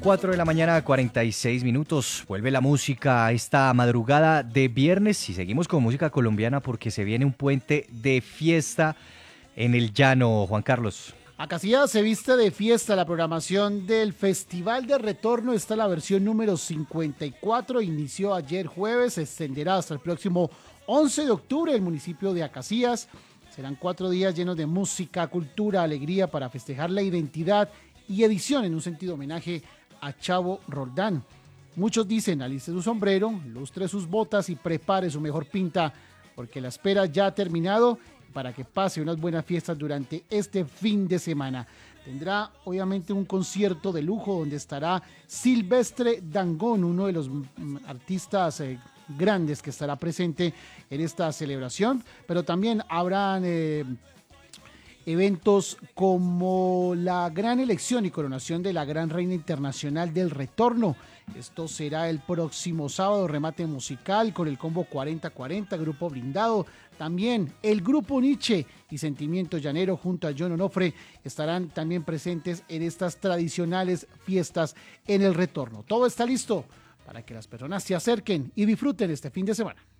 4 de la mañana, 46 minutos. Vuelve la música esta madrugada de viernes y seguimos con música colombiana porque se viene un puente de fiesta en el llano, Juan Carlos. Acacias se viste de fiesta. La programación del Festival de Retorno está en la versión número 54. Inició ayer jueves, se extenderá hasta el próximo 11 de octubre en el municipio de Acacias. Serán 4 días llenos de música, cultura, alegría para festejar la identidad y edición en un sentido homenaje a Chavo Roldán. Muchos dicen, aliste su sombrero, lustre sus botas y prepare su mejor pinta, porque la espera ya ha terminado para que pase unas buenas fiestas durante este fin de semana. Tendrá obviamente un concierto de lujo donde estará Silvestre Dangond, uno de los artistas grandes que estará presente en esta celebración, pero también habrán eventos como la gran elección y coronación de la gran reina internacional del retorno. Esto será el próximo sábado, remate musical con el combo 40-40, grupo blindado. También el grupo Nietzsche y Sentimiento Llanero junto a John Onofre estarán también presentes en estas tradicionales fiestas en el retorno. Todo está listo para que las personas se acerquen y disfruten este fin de semana.